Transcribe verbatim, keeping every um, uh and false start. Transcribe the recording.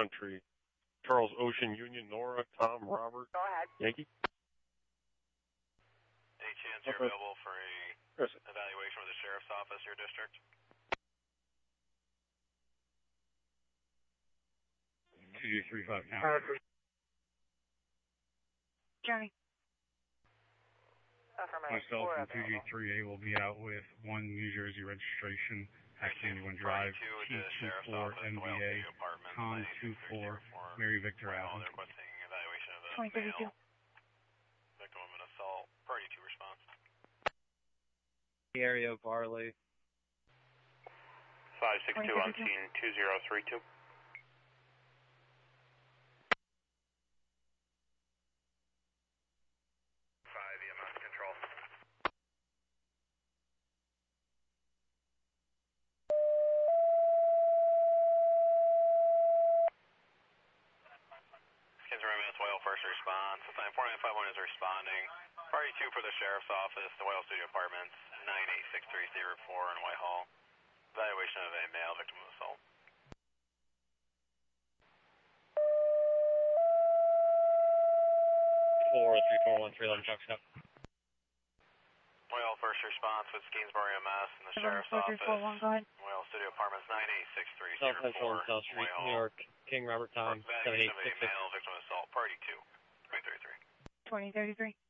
Country. Charles Ocean, Union, Nora, Tom, Robert. Go ahead. Yankee. Any chance you're available for a Yes. evaluation with the sheriff's office, your district? two G three five count. Johnny. Myself and two G three A will be out with one New Jersey registration, Acting one Drive, T two four M V A, Tom two four, Mary Victor Avenue. They're requesting evaluation of a twenty thirty-two. male victim of an assault. Party two response. The area of Barley. five six two on scene two zero three two. five E M S control. Skins Remnants, Whale first response. nine four nine five one is responding. Party two for the sheriff's office, the Whale Studio Apartments, nine eight six three zero four in Whitehall. Evaluation of a male victim of assault. four three four one three eleven Junction up. Whale first response with Gainsborough M S and the sheriff's four office. three four one, go ahead. Whale Studio Apartments, nine eight six three South zero Central four and South Street, Whitehall. New York. King Robert Time, seven eight Evaluation of six a six. male victim of assault. Party two. twenty thirty-three. twenty thirty-three.